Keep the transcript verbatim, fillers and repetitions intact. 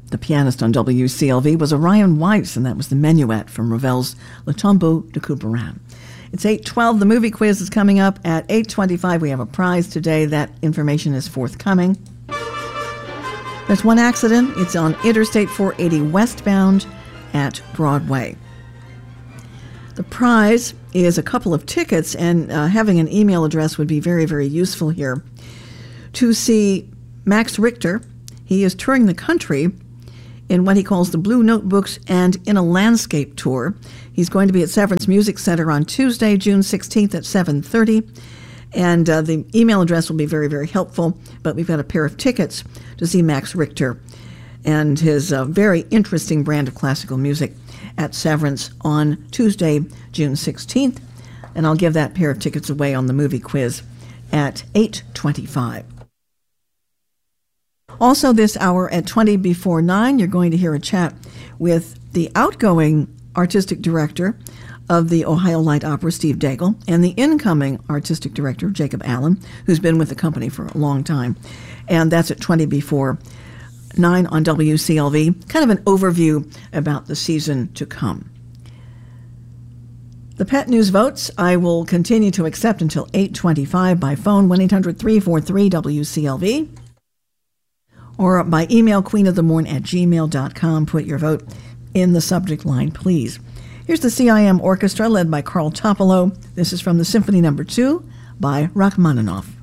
The pianist on W C L V was Orion Weiss, and that was the Menuet from Ravel's Le Tombeau de Couperin. It's eight twelve. The movie quiz is coming up at eight twenty-five. We have a prize today. That information is forthcoming. There's one accident. It's on Interstate four eighty westbound at Broadway. The prize is a couple of tickets, and uh, having an email address would be very, very useful here. To see Max Richter, he is touring the country in what he calls the Blue Notebooks and in a Landscape Tour. He's going to be at Severance Music Center on Tuesday, June sixteenth at seven thirty. And uh, the email address will be very, very helpful. But we've got a pair of tickets to see Max Richter and his uh, very interesting brand of classical music at Severance on Tuesday, June sixteenth. And I'll give that pair of tickets away on the movie quiz at eight twenty-five. Also this hour at twenty before nine, you're going to hear a chat with the outgoing artistic director of the Ohio Light Opera, Steve Daigle, and the incoming artistic director, Jacob Allen, who's been with the company for a long time. And that's at twenty before nine on W C L V. Kind of an overview about the season to come. The Pet News votes I will continue to accept until eight twenty-five by phone, one eight hundred three four three W C L V, or by email, queenofthemorn at gmail dot com. Put your vote in the subject line, please. Here's the C I M Orchestra led by Carl Topolo. This is from the Symphony Number two by Rachmaninoff.